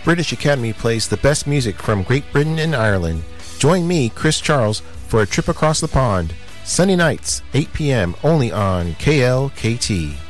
British Academy plays the best music from Great Britain and Ireland. Join me, Chris Charles, for a trip across the pond. Sunday nights, 8 p.m., only on KLKT.